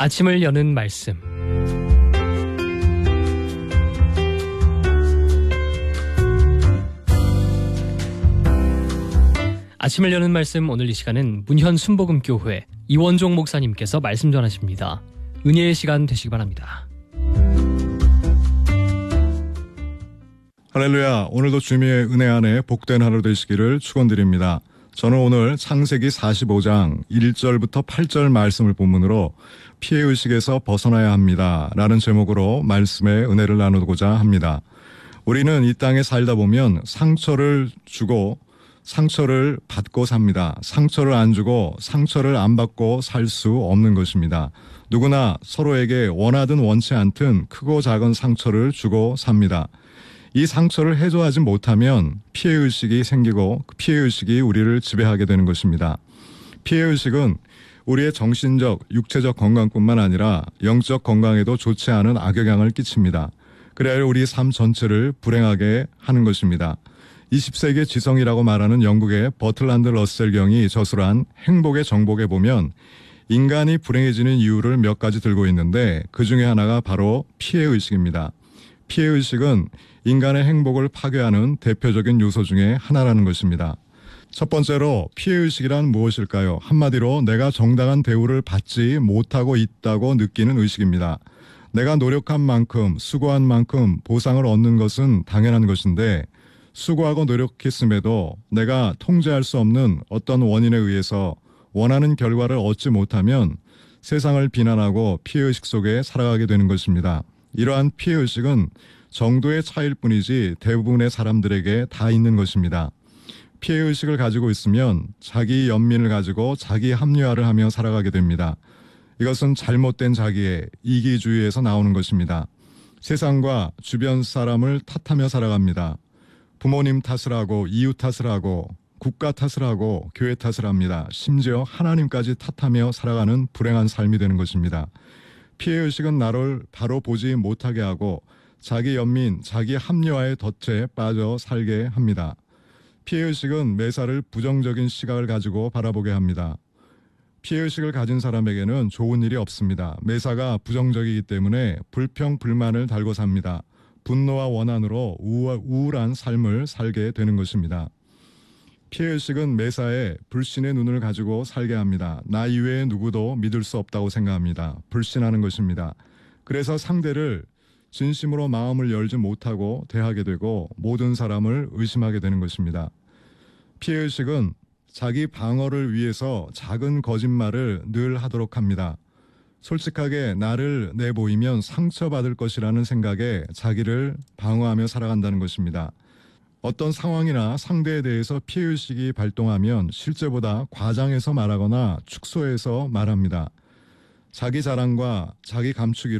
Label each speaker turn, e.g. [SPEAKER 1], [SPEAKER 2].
[SPEAKER 1] 아침을 여는 말씀. 아침을 여는 말씀, 오늘 이 시간은 문현 순복음교회 이원종 목사님께서 말씀 전하십니다. 은혜의 시간 되시기 바랍니다.
[SPEAKER 2] 할렐루야. 오늘도 주님의 은혜 안에 복된 하루 되시기를 축원드립니다. 저는 오늘 창세기 45장 1절부터 8절 말씀을 본문으로 피해의식에서 벗어나야 합니다 라는 제목으로 말씀의 은혜를 나누고자 합니다. 우리는 이 땅에 살다 보면 상처를 주고 상처를 받고 삽니다. 상처를 안 주고 상처를 안 받고 살 수 없는 것입니다. 누구나 서로에게 원하든 원치 않든 크고 작은 상처를 주고 삽니다. 이 상처를 해소하지 못하면 피해의식이 생기고 그 피해의식이 우리를 지배하게 되는 것입니다. 피해의식은 우리의 정신적, 육체적 건강뿐만 아니라 영적 건강에도 좋지 않은 악영향을 끼칩니다. 그래야 우리 삶 전체를 불행하게 하는 것입니다. 20세기 지성이라고 말하는 영국의 버틀란드 러셀 경이 저술한 행복의 정복에 보면 인간이 불행해지는 이유를 몇 가지 들고 있는데 그 중에 하나가 바로 피해의식입니다. 피해의식은 인간의 행복을 파괴하는 대표적인 요소 중에 하나라는 것입니다. 첫 번째로 피해의식이란 무엇일까요? 한마디로 내가 정당한 대우를 받지 못하고 있다고 느끼는 의식입니다. 내가 노력한 만큼, 수고한 만큼 보상을 얻는 것은 당연한 것인데 수고하고 노력했음에도 내가 통제할 수 없는 어떤 원인에 의해서 원하는 결과를 얻지 못하면 세상을 비난하고 피해의식 속에 살아가게 되는 것입니다. 이러한 피해의식은 정도의 차이일 뿐이지 대부분의 사람들에게 다 있는 것입니다. 피해의식을 가지고 있으면 자기 연민을 가지고 자기 합리화를 하며 살아가게 됩니다. 이것은 잘못된 자기의 이기주의에서 나오는 것입니다. 세상과 주변 사람을 탓하며 살아갑니다. 부모님 탓을 하고 이웃 탓을 하고 국가 탓을 하고 교회 탓을 합니다. 심지어 하나님까지 탓하며 살아가는 불행한 삶이 되는 것입니다. 피해의식은 나를 바로 보지 못하게 하고 자기 연민, 자기 합리화의 덫에 빠져 살게 합니다. 피해의식은 매사를 부정적인 시각을 가지고 바라보게 합니다. 피해의식을 가진 사람에게는 좋은 일이 없습니다. 매사가 부정적이기 때문에 불평, 불만을 달고 삽니다. 분노와 원한으로 우울한 삶을 살게 되는 것입니다. 피해의식은 매사에 불신의 눈을 가지고 살게 합니다. 나 이외에 누구도 믿을 수 없다고 생각합니다. 불신하는 것입니다. 그래서 상대를 진심으로 마음을 열지 못하고 대하게 되고 모든 사람을 의심하게 되는 것입니다. 피해의식은 자기 방어를 위해서 작은 거짓말을 늘 하도록 합니다. 솔직하게 나를 내보이면 상처받을 것이라는 생각에 자기를 방어하며 살아간다는 것입니다. 어떤 상황이나 상대에 대해서 피해의식이 발동하면 실제보다 과장해서 말하거나 축소해서 말합니다. 자기 자랑과 자기 감추기로